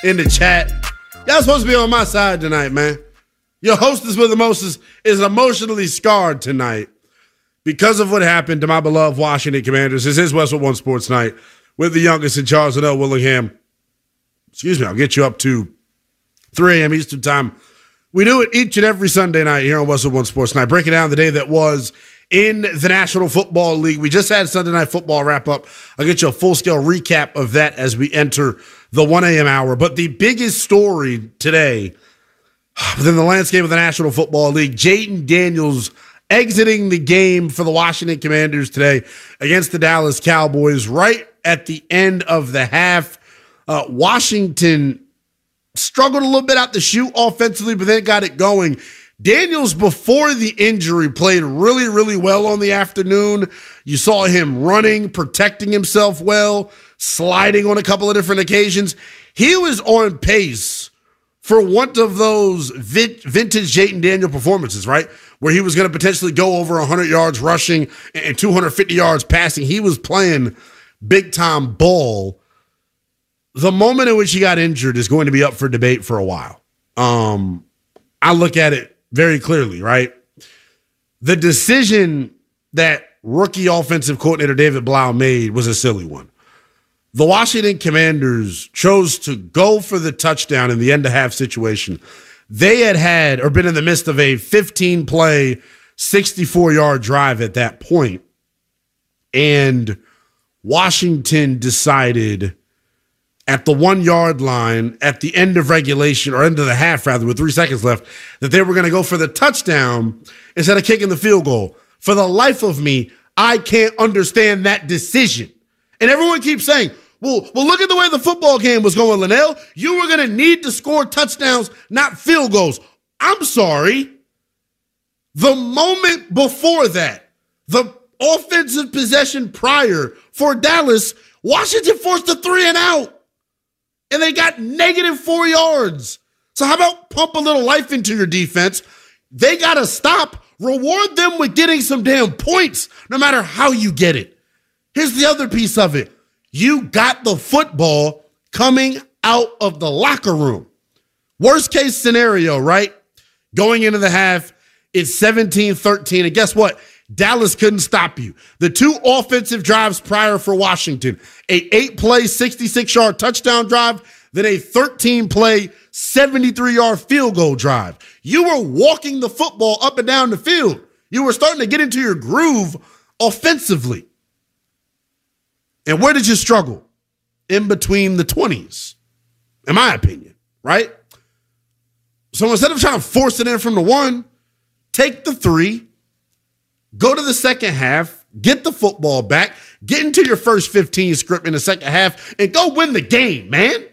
in the chat. Y'all supposed to be on my side tonight, man. Your hostess with the mostest is emotionally scarred tonight because of what happened to my beloved Washington Commanders. This is Westwood One Sports Night with the youngest in Charles and L. Willingham. Excuse me, I'll get you up to 3 a.m. Eastern Time. We do it each and every Sunday night here on Westwood One Sports Night, breaking down the day that was in the National Football League. We just had Sunday Night Football wrap up. I'll get you a full-scale recap of that as we enter the 1 a.m. hour. But the biggest story today within the landscape of the National Football League, Jayden Daniels exiting the game for the Washington Commanders today against the Dallas Cowboys right at the end of the half. Washington struggled a little bit out the chute offensively, but then got it going. Daniels, before the injury, played really, really well on the afternoon. You saw him running, protecting himself well, sliding on a couple of different occasions. He was on pace for one of those vintage Jayden Daniel performances, right? Where he was going to potentially go over 100 yards rushing and 250 yards passing. He was playing big-time ball. The moment in which he got injured is going to be up for debate for a while. I look at it very clearly, right? The decision that rookie offensive coordinator David Blau made was a silly one. The Washington Commanders chose to go for the touchdown in the end-of-half situation. They had or been in the midst of a 15-play, 64-yard drive at that point, and Washington decided at the 1-yard line at the end of regulation, or end of the half rather, with 3 seconds left, that they were going to go for the touchdown instead of kicking the field goal. For the life of me, I can't understand that decision. And everyone keeps saying, well, look at the way the football game was going, Linnell. You were going to need to score touchdowns, not field goals. I'm sorry. The moment before that, the offensive possession prior for Dallas, Washington forced a 3-and-out. And they got -4 yards. So how about pump a little life into your defense? They got to stop. Reward them with getting some damn points, no matter how you get it. Here's the other piece of it. You got the football coming out of the locker room. Worst case scenario, right? Going into the half, it's 17-13. And guess what? Dallas couldn't stop you. The 2 offensive drives prior for Washington, a 8-play, 66-yard touchdown drive, then a 13-play, 73-yard field goal drive. You were walking the football up and down the field. You were starting to get into your groove offensively. And where did you struggle? In between the 20s, in my opinion, right? So instead of trying to force it in from the 1, take the 3, go to the second half, get the football back, get into your first 15 script in the second half, and go win the game, man.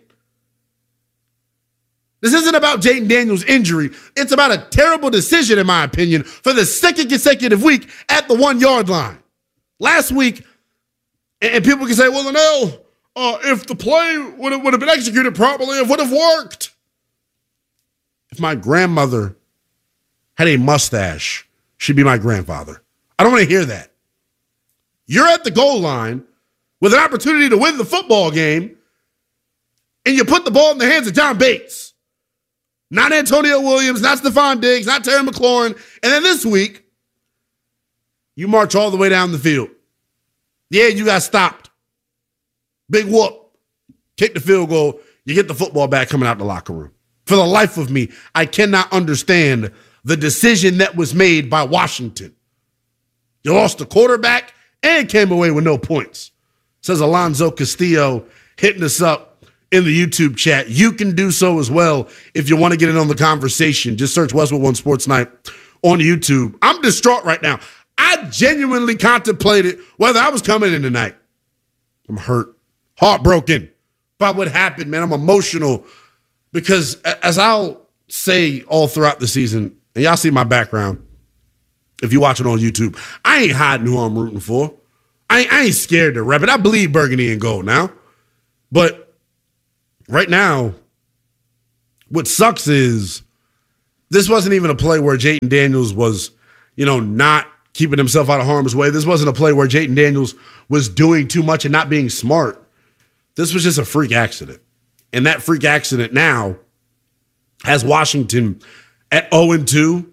This isn't about Jayden Daniels' injury. It's about a terrible decision, in my opinion, for the second consecutive week at the 1-yard line. Last week, and people can say, well, no, if the play would have been executed properly, it would have worked. If my grandmother had a mustache, she'd be my grandfather. I don't want to hear that. You're at the goal line with an opportunity to win the football game, and you put the ball in the hands of John Bates. Not Antonio Williams, not Stephon Diggs, not Terry McLaurin. And then this week, you march all the way down the field. Yeah, you got stopped. Big whoop. Kick the field goal. You get the football back coming out the locker room. For the life of me, I cannot understand the decision that was made by Washington. You lost the quarterback and came away with no points. Says Alonzo Castillo, hitting us up in the YouTube chat. You can do so as well if you want to get in on the conversation. Just search Westwood One Sports Night on YouTube. I'm distraught right now. I genuinely contemplated whether I was coming in tonight. I'm hurt, heartbroken by what happened, man. I'm emotional because, as I'll say all throughout the season, and y'all see my background, if you watch it on YouTube, I ain't hiding who I'm rooting for. I ain't scared to rep it. I believe burgundy and gold now. But right now, what sucks is this wasn't even a play where Jayden Daniels was, not keeping himself out of harm's way. This wasn't a play where Jayden Daniels was doing too much and not being smart. This was just a freak accident. And that freak accident now has Washington at 0-2,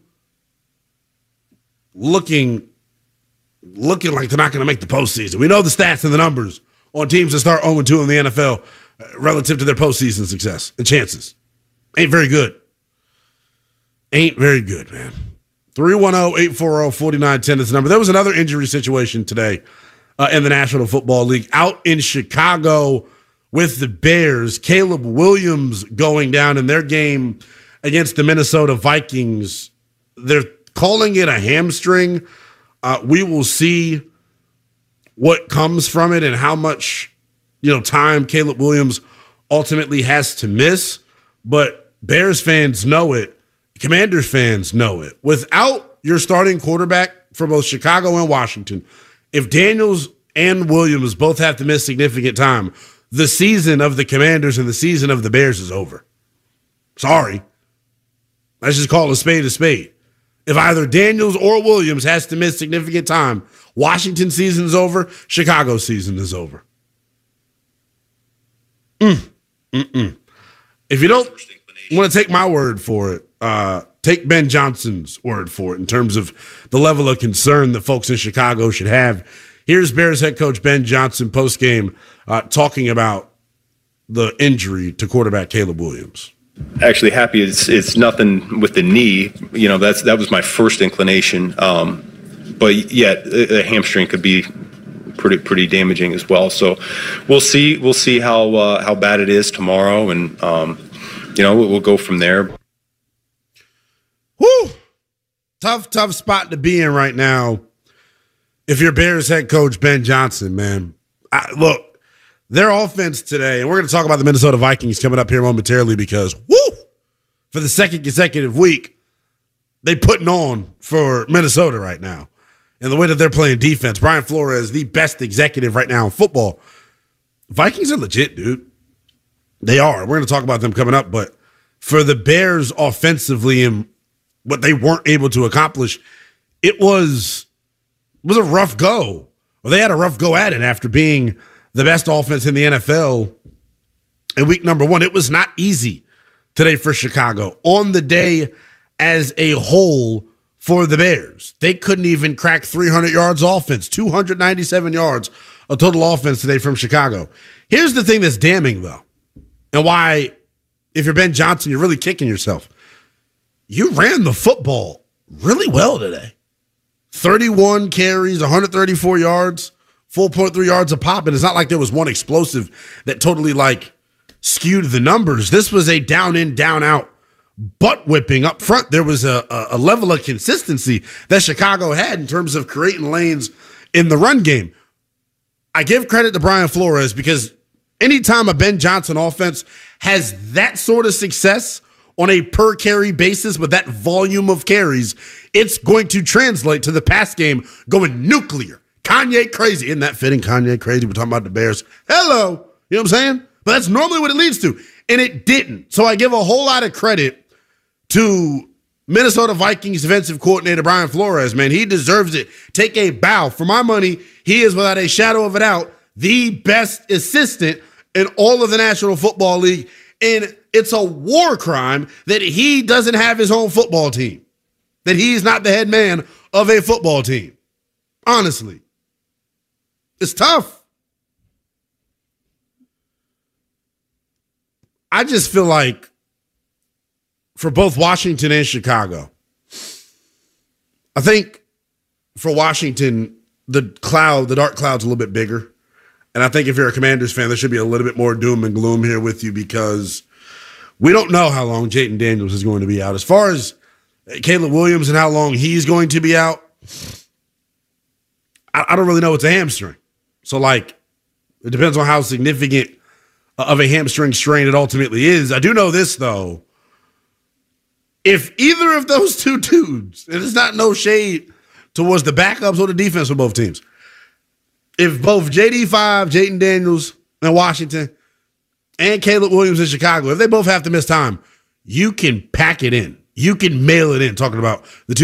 looking like they're not going to make the postseason. We know the stats and the numbers on teams that start 0-2 in the NFL relative to their postseason success and chances. Ain't very good. Ain't very good, man. 310-840-4910 is the number. There was another injury situation today in the National Football League out in Chicago with the Bears. Caleb Williams going down in their game against the Minnesota Vikings. They're calling it a hamstring. We will see what comes from it and how much, time Caleb Williams ultimately has to miss. But Bears fans know it. Commanders fans know it. Without your starting quarterback for both Chicago and Washington, if Daniels and Williams both have to miss significant time, the season of the Commanders and the season of the Bears is over. Sorry. Let's just call a spade a spade. If either Daniels or Williams has to miss significant time, Washington season is over, Chicago season is over. If you don't want to take my word for it, take Ben Johnson's word for it in terms of the level of concern that folks in Chicago should have. Here's Bears head coach Ben Johnson postgame talking about the injury to quarterback Caleb Williams. Actually happy it's nothing with the knee. That was my first inclination. But yet a hamstring could be pretty damaging as well. So we'll see how bad it is tomorrow, and we'll go from there. Whew. Tough spot to be in right now if you're Bears head coach Ben Johnson, man. Look, their offense today, and we're going to talk about the Minnesota Vikings coming up here momentarily because, for the second consecutive week, they putting on for Minnesota right now. And the way that they're playing defense, Brian Flores, the best executive right now in football. Vikings are legit, dude. They are. We're going to talk about them coming up, but for the Bears offensively and what they weren't able to accomplish, it was a rough go. Well, they had a rough go at it after being the best offense in the NFL in week number 1. It was not easy today for Chicago. On the day as a whole for the Bears, they couldn't even crack 300 yards offense, 297 yards of total offense today from Chicago. Here's the thing that's damning, though, and why, if you're Ben Johnson, you're really kicking yourself. You ran the football really well today. 31 carries, 134 yards, 4.3 yards a pop, and it's not like there was one explosive that totally skewed the numbers. This was a down in, down out butt whipping up front. There was a level of consistency that Chicago had in terms of creating lanes in the run game. I give credit to Brian Flores because anytime a Ben Johnson offense has that sort of success on a per carry basis with that volume of carries, it's going to translate to the pass game going nuclear. Kanye crazy. Isn't that fitting? Kanye crazy. We're talking about the Bears. Hello. You know what I'm saying? But that's normally what it leads to. And it didn't. So I give a whole lot of credit to Minnesota Vikings defensive coordinator Brian Flores, man. He deserves it. Take a bow. For my money, he is without a shadow of a doubt the best assistant in all of the National Football League. And it's a war crime that he doesn't have his own football team, that he's not the head man of a football team. Honestly, it's tough. I just feel like for both Washington and Chicago, I think for Washington, the dark cloud's a little bit bigger. And I think if you're a Commanders fan, there should be a little bit more doom and gloom here with you because we don't know how long Jayden Daniels is going to be out. As far as Caleb Williams and how long he's going to be out, I don't really know. It's a hamstring. So, it depends on how significant of a hamstring strain it ultimately is. I do know this, though. If either of those two dudes, and it's not no shade towards the backups or the defense for both teams, if both JD5, Jayden Daniels in Washington, and Caleb Williams in Chicago, if they both have to miss time, you can pack it in. You can mail it in, talking about the two